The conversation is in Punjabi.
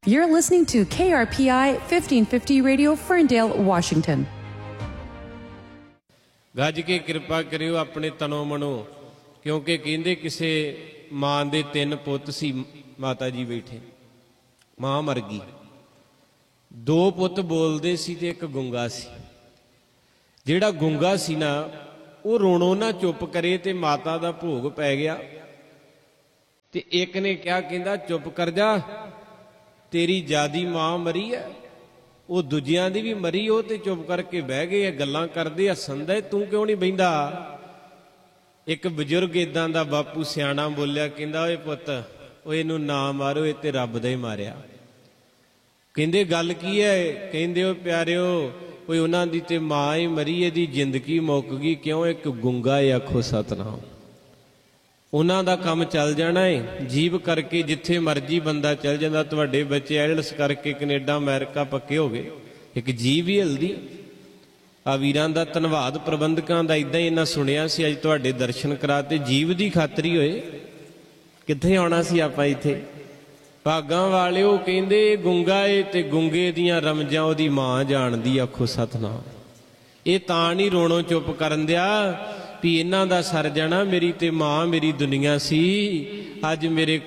You're listening to KRPI 1550 Radio, Ferndale, Washington. ਗੱਜ ਕੇ ਕਿਰਪਾ ਕਰਿਓ ਆਪਣੇ ਤਨੋਂ ਮਨੋਂ, ਕਿਉਂਕਿ ਕਹਿੰਦੇ ਕਿਸੇ ਮਾਂ ਦੇ 3 ਪੁੱਤ ਸੀ। ਮਾਤਾ ਜੀ ਬੈਠੇ, ਮਾਂ ਮਰ ਗਈ। 2 ਪੁੱਤ ਬੋਲਦੇ ਸੀ ਤੇ 1 ਗੁੰਗਾ ਸੀ। ਜਿਹੜਾ ਗੁੰਗਾ ਸੀ ਨਾ, ਉਹ ਰੋਣੋਂ ਨਾ ਚੁੱਪ ਕਰੇ ਤੇ ਮਾਤਾ ਦਾ ਭੋਗ ਪੈ ਗਿਆ। ਤੇ ਇੱਕ ਨੇ ਕਿਹਾ, ਕਹਿੰਦਾ ਚੁੱਪ ਕਰ ਜਾ, ਤੇਰੀ ਜਿਆਦੀ ਮਾਂ ਮਰੀ ਹੈ, ਉਹ ਦੂਜਿਆਂ ਦੀ ਵੀ ਮਰੀ, ਉਹ ਤੇ ਚੁੱਪ ਕਰਕੇ ਬਹਿ ਗਏ, ਗੱਲਾਂ ਕਰਦੇ, ਹੱਸਣ ਦੇ, ਤੂੰ ਕਿਉਂ ਨਹੀਂ ਬਹਿੰਦਾ? ਇੱਕ ਬਜ਼ੁਰਗ ਇਦਾਂ ਦਾ ਬਾਪੂ ਸਿਆਣਾ ਬੋਲਿਆ, ਕਹਿੰਦਾ ਓਏ ਪੁੱਤ, ਉਹ ਇਹਨੂੰ ਨਾ ਮਾਰੋ, ਇਹ ਤੇ ਰੱਬ ਦਾ ਹੀ ਮਾਰਿਆ। ਕਹਿੰਦੇ ਗੱਲ ਕੀ ਹੈ? ਕਹਿੰਦੇ ਉਹ ਪਿਆਰਿਓ, ਓਏ ਉਹਨਾਂ ਦੀ ਤੇ ਮਾਂ ਹੀ ਮਰੀ, ਇਹਦੀ ਜ਼ਿੰਦਗੀ ਮੁੱਕ ਗਈ। ਕਿਉਂ? ਇੱਕ ਗੁੰਗਾ ਏ, ਆਖੋ ਸਤਨਾਮ। ਉਹਨਾਂ ਦਾ ਕੰਮ ਚੱਲ ਜਾਣਾ ਏ। ਜੀਭ ਕਰਕੇ ਜਿੱਥੇ ਮਰਜੀ ਬੰਦਾ ਚੱਲ ਜਾਂਦਾ। ਤੁਹਾਡੇ ਬੱਚੇ ਆਇਲਸ ਕਰਕੇ ਕੈਨੇਡਾ ਅਮਰੀਕਾ ਪੱਕੇ ਹੋ ਗਏ, ਇੱਕ ਜੀਭ ਹੀ ਹਿਲਦੀ। ਆ ਵੀਰਾਂ ਦਾ ਧੰਨਵਾਦ, ਪ੍ਰਬੰਧਕਾਂ ਦਾ। ਇਦਾਂ ਹੀ ਇਹਨਾਂ ਸੁਣਿਆ ਸੀ, ਅੱਜ ਤੁਹਾਡੇ ਦਰਸ਼ਨ ਕਰਾਤੇ। ਜੀਭ ਦੀ ਖਾਤਰੀ ਹੋਏ, ਕਿੱਥੇ ਆਉਣਾ ਸੀ ਆਪਾਂ ਇੱਥੇ। ਭਾਗਾਂ ਵਾਲਿਓ, ਕਹਿੰਦੇ ਗੁੰਗਾ ਏ ਤੇ ਗੁੰਗੇ ਦੀਆਂ ਰਮਜਾਂ ਉਹਦੀ ਮਾਂ ਜਾਣਦੀ, ਆਖੋ ਸਤਨਾਮ। ਇਹ ਤਾਂ ਨਹੀਂ ਰੋਣੋਂ ਚੁੱਪ ਕਰਨ ਦਿਆ ਵੀ ਇਹਨਾਂ ਦਾ ਸਰ ਜਾਣਾ, ਮੇਰੀ ਤੇ ਮਾਂ ਮੇਰੀ ਦੁਨੀਆ ਸੀ, ਅੱਜ ਮੇਰੇ